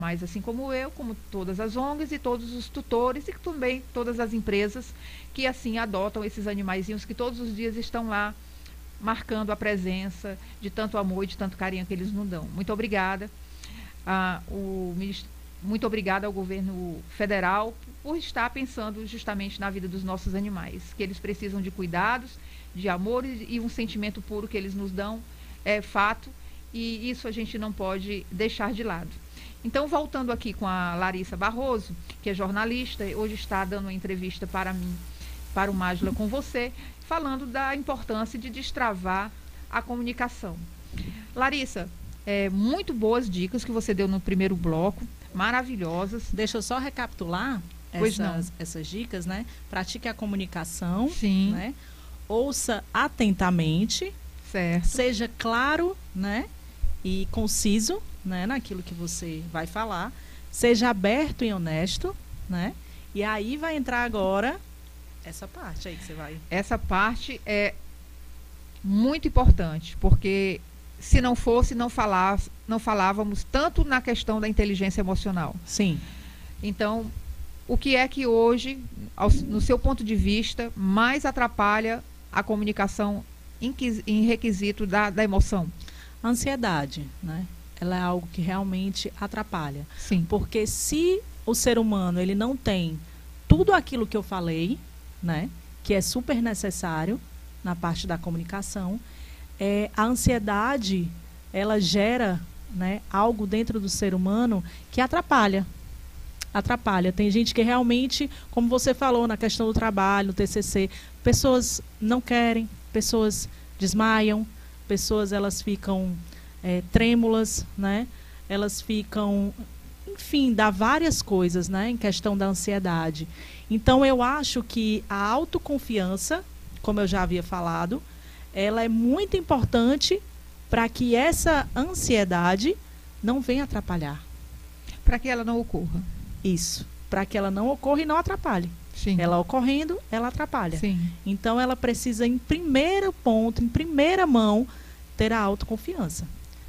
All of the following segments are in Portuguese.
Mas assim como eu, como todas as ONGs e todos os tutores e também todas as empresas que assim adotam esses animaizinhos que todos os dias estão lá marcando a presença de tanto amor e de tanto carinho que eles nos dão. Muito obrigada. Muito obrigada ao governo federal por estar pensando justamente na vida dos nossos animais, que eles precisam de cuidados, de amor e um sentimento puro que eles nos dão, é fato, e isso a gente não pode deixar de lado. Então, voltando aqui com a Larissa Barroso, que é jornalista, hoje está dando uma entrevista para mim, para o Mágila com você, falando da importância de destravar a comunicação. Larissa, muito boas dicas que você deu no primeiro bloco, maravilhosas. Deixa eu só recapitular essas dicas, né? Pratique a comunicação, sim, né? Ouça atentamente, certo, seja claro, né? E conciso, né? Naquilo que você vai falar, seja aberto e honesto, né? E aí vai entrar agora essa parte aí que você vai. Essa parte é muito importante, porque se não fosse, não falávamos tanto na questão da inteligência emocional. Sim. Então, o que é que hoje, no seu ponto de vista, mais atrapalha a comunicação em requisito da emoção? A ansiedade, né? Ela é algo que realmente atrapalha. Sim. Porque se o ser humano ele não tem tudo aquilo que eu falei, né? Que é super necessário na parte da comunicação, a ansiedade, ela gera, né, algo dentro do ser humano que atrapalha. Atrapalha. Tem gente que realmente, como você falou na questão do trabalho, no TCC, pessoas não querem, pessoas desmaiam, pessoas elas ficam trêmulas, né? Elas ficam, enfim, dá várias coisas, né, em questão da ansiedade. Então, eu acho que a autoconfiança, como eu já havia falado, ela é muito importante para que essa ansiedade não venha atrapalhar. Para que ela não ocorra. Isso, para que ela não ocorra e não atrapalhe. Sim. Ela ocorrendo, ela atrapalha. Sim. Então, ela precisa, em primeiro ponto, em primeira mão, ter a autoconfiança.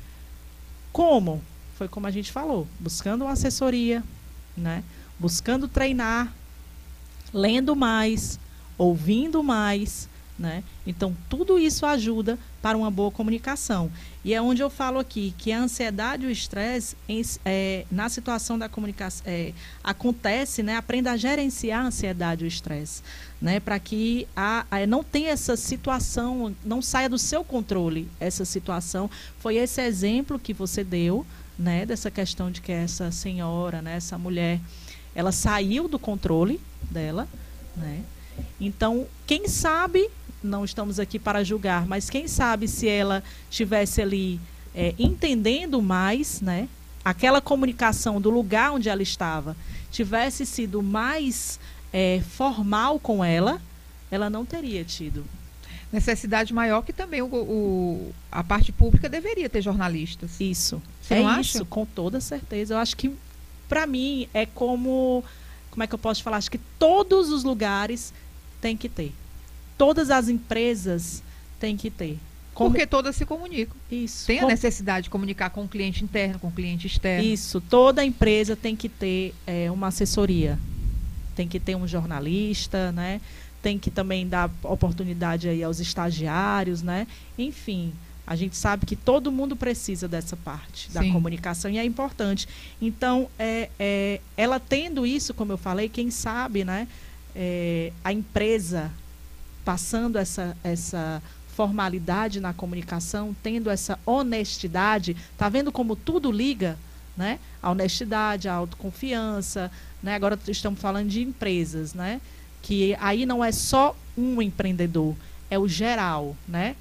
Como? Foi como a gente falou, buscando uma assessoria, né? Buscando treinar, lendo mais, ouvindo mais, né? Então, tudo isso ajuda para uma boa comunicação. E é onde eu falo aqui que a ansiedade e o estresse, na situação da comunicação, acontece, né? Aprenda a gerenciar a ansiedade e o estresse, né? Para que não tenha essa situação, não saia do seu controle essa situação. Foi esse exemplo que você deu, né? Dessa questão de que essa senhora, né? Essa mulher, ela saiu do controle dela, né? Então, quem sabe, não estamos aqui para julgar, mas quem sabe se ela estivesse ali entendendo mais, né, aquela comunicação do lugar onde ela estava, tivesse sido mais formal com ela, ela não teria tido. Necessidade maior que também a parte pública deveria ter jornalistas. Isso. Você não acha? Isso, com toda certeza. Eu acho que, para mim, é como é que eu posso falar? Acho que todos os lugares têm que ter. Todas as empresas têm que ter. Porque todas se comunicam. Isso. Tem a necessidade de comunicar com o cliente interno, com o cliente externo. Isso. Toda empresa tem que ter uma assessoria. Tem que ter um jornalista, né? Tem que também dar oportunidade aí aos estagiários, né? Enfim, a gente sabe que todo mundo precisa dessa parte da comunicação e é importante. Então, ela tendo isso, como eu falei, quem sabe, né? A empresa passando essa formalidade na comunicação, tendo essa honestidade, tá vendo como tudo liga, né? A honestidade, a autoconfiança, né? Agora estamos falando de empresas, né? Que aí não é só um empreendedor, é o geral, né?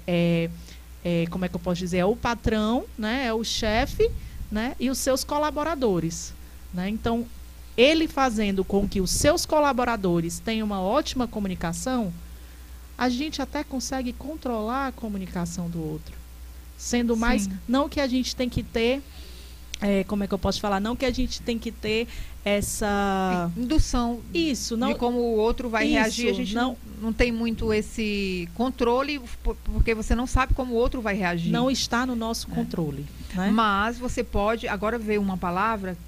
Como é que eu posso dizer? É o patrão, né? É o chefe, né? E os seus colaboradores, né? Então, ele fazendo com que os seus colaboradores tenham uma ótima comunicação, a gente até consegue controlar a comunicação do outro. Sendo mais... Não que a gente tem que ter como é que eu posso falar? Não que a gente tem que ter essa indução isso, não, de como o outro vai reagir. A gente não tem muito esse controle, porque você não sabe como o outro vai reagir. Não está no nosso controle. Né? Mas você pode, agora veio uma palavra